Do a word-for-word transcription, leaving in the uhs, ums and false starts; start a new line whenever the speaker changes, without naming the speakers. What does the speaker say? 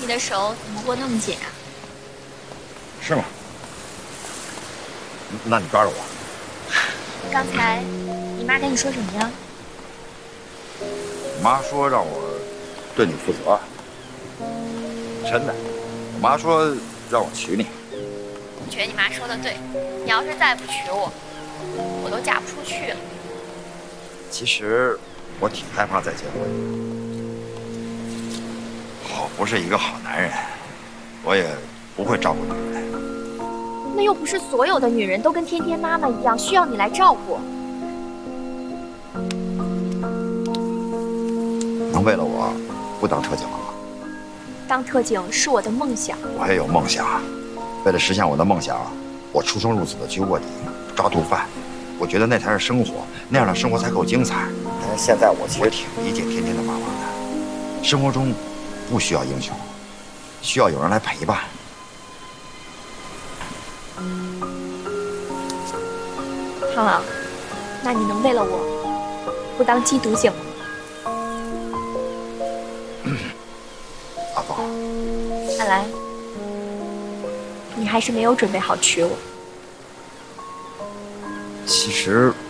你的手怎么握那么紧啊？
是吗？那你抓着我。
刚才你妈跟你说什么呀？
我妈说让我对你负责。真的，我妈说让我娶你。
我觉得你妈说的对，你要是再不娶我，我都嫁不出去了。
其实我挺害怕再结婚。我不是一个好男人，我也不会照顾女人。
那又不是所有的女人都跟天天妈妈一样需要你来照顾。
能为了我不当特警吗？
当特警是我的梦想。
我也有梦想，为了实现我的梦想，我出生入死的去卧底抓毒贩。我觉得那才是生活，那样的生活才够精彩。但是现在我其实挺理解天天的妈妈的，生活中不需要英雄，需要有人来陪伴。
汤朗，那你能为了我不当缉毒警吗？
阿凤，
看来你还是没有准备好娶我。
其实